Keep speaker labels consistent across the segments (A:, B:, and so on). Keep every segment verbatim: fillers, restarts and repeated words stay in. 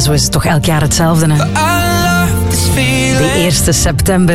A: En zo is het toch elk jaar hetzelfde, hè? De eerste september.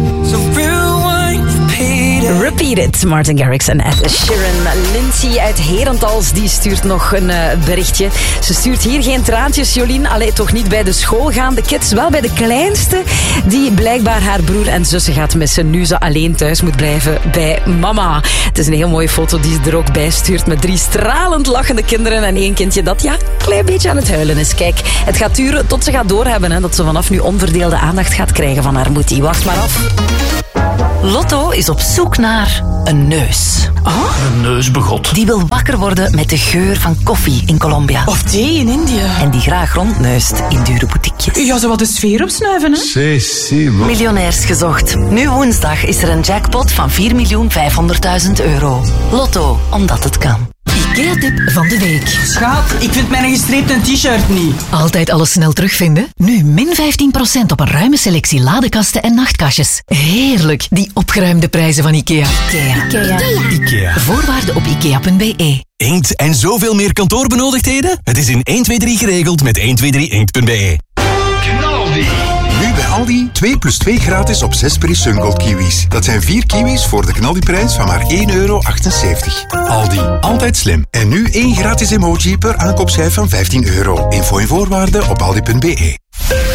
A: Repeat It, Martin Garrix en Ed Sheeran. Lindsay uit Herentals, die stuurt nog een uh, berichtje. Ze stuurt hier geen traantjes, Jolien. Allee, toch niet bij de schoolgaande kids. Wel bij de kleinste, die blijkbaar haar broer en zussen gaat missen. Nu ze alleen thuis moet blijven bij mama. Het is een heel mooie foto die ze er ook bij stuurt. Met drie stralend lachende kinderen en één kindje dat ja, een klein beetje aan het huilen is. Kijk, het gaat duren tot ze gaat doorhebben. Hè, dat ze vanaf nu onverdeelde aandacht gaat krijgen van haar moetie. Wacht maar af. Lotto is op zoek naar een neus.
B: Oh? Een neusbegot.
A: Die wil wakker worden met de geur van koffie in Colombia.
C: Of thee in India.
A: En die graag rondneust in dure boutiquejes.
C: Ja, zo wat de sfeer opsnuiven, hè?
D: C'est si bon.
A: Miljonairs gezocht. Nu woensdag is er een jackpot van vier miljoen vijfhonderdduizend euro. Lotto, omdat het kan. IKEA-tip van de week.
C: Schat, ik vind mijn gestreepte t-shirt niet.
E: Altijd alles snel terugvinden? Nu min vijftien procent op een ruime selectie ladekasten en nachtkastjes. Heerlijk, die opgeruimde prijzen van IKEA. IKEA.
A: IKEA.
F: IKEA.
E: Voorwaarden op ikea punt be.
F: Inkt en zoveel meer kantoorbenodigdheden? Het is in één twee drie geregeld met één twee drie inkt punt be.
D: Knaldi. Nu bij Aldi twee plus twee gratis op zes Peri Sungold kiwis. Dat zijn vier kiwis voor de knaldiprijs van maar één euro achtenzeventig. Aldi, altijd slim. En nu één gratis emoji per aankoopschijf van vijftien euro. Info en voorwaarden op aldi punt be.